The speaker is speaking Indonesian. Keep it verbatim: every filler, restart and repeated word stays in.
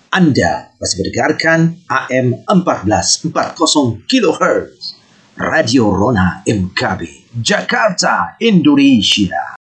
Anda masih mendengarkan A M empat belas empat puluh kilohertz Radio Rona M K B Jakarta, Indonesia.